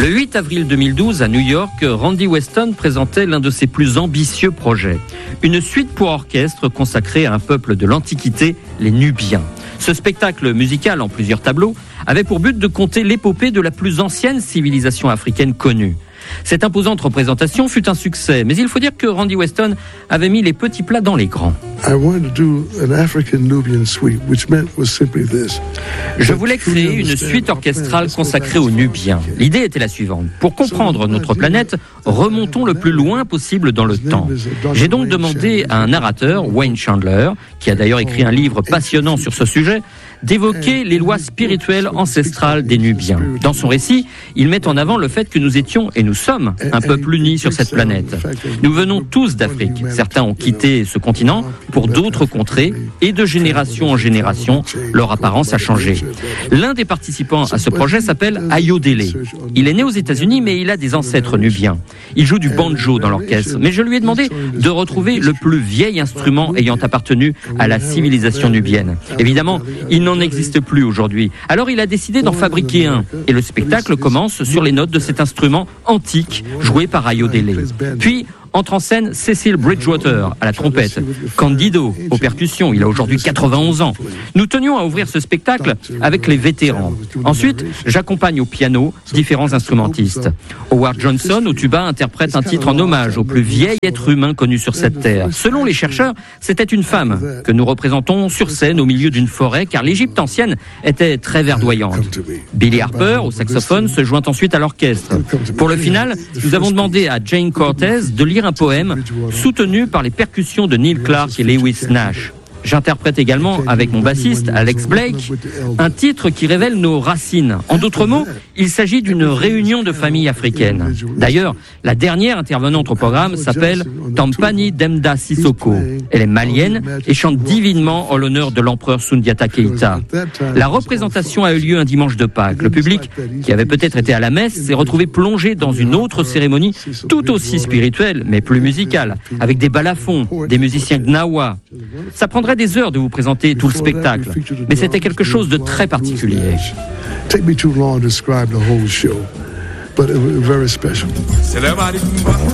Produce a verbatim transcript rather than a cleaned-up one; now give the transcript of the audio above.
Le huit avril deux mille douze, à New York, Randy Weston présentait l'un de ses plus ambitieux projets. Une suite pour orchestre consacrée à un peuple de l'Antiquité, les Nubiens. Ce spectacle musical en plusieurs tableaux avait pour but de conter l'épopée de la plus ancienne civilisation africaine connue. Cette imposante représentation fut un succès, mais il faut dire que Randy Weston avait mis les petits plats dans les grands. Je voulais créer une suite orchestrale consacrée aux Nubiens. L'idée était la suivante. Pour comprendre notre planète, remontons le plus loin possible dans le temps. J'ai donc demandé à un narrateur, Wayne Chandler, qui a d'ailleurs écrit un livre passionnant sur ce sujet, d'évoquer les lois spirituelles ancestrales des Nubiens. Dans son récit, il met en avant le fait que nous étions, et nous sommes, un peuple uni sur cette planète. Nous venons tous d'Afrique. Certains ont quitté ce continent pour d'autres contrées, et de génération en génération, leur apparence a changé. L'un des participants à ce projet s'appelle Ayodele. Il est né aux États-Unis, mais il a des ancêtres nubiens. Il joue du banjo dans l'orchestre, mais je lui ai demandé de retrouver le plus vieil instrument ayant appartenu à la civilisation nubienne. Évidemment, il n'en n'existe plus aujourd'hui. Alors il a décidé d'en fabriquer un. Et le spectacle commence sur les notes de cet instrument antique joué par Ayodele. Puis entre en scène Cecil Bridgewater à la trompette, Candido aux percussions, il a aujourd'hui quatre-vingt-onze ans. Nous tenions à ouvrir ce spectacle avec les vétérans. Ensuite, j'accompagne au piano différents instrumentistes. Howard Johnson au tuba interprète un titre en hommage au plus vieil être humain connu sur cette terre. Selon les chercheurs, c'était une femme que nous représentons sur scène au milieu d'une forêt car l'Égypte ancienne était très verdoyante. Billy Harper au saxophone se joint ensuite à l'orchestre. Pour le final, nous avons demandé à Jane Cortez de lire un poème soutenu par les percussions de Neil Clark et Lewis Nash. J'interprète également, avec mon bassiste, Alex Blake, un titre qui révèle nos racines. En d'autres mots, il s'agit d'une réunion de familles africaines. D'ailleurs, la dernière intervenante au programme s'appelle Tampani Demda Sissoko. Elle est malienne et chante divinement en l'honneur de l'empereur Sundiata Keïta. La représentation a eu lieu un dimanche de Pâques. Le public, qui avait peut-être été à la messe, s'est retrouvé plongé dans une autre cérémonie tout aussi spirituelle, mais plus musicale, avec des balafons, des musiciens gnawa. Ça prendrait des heures de vous présenter tout le spectacle, mais c'était quelque chose de très particulier.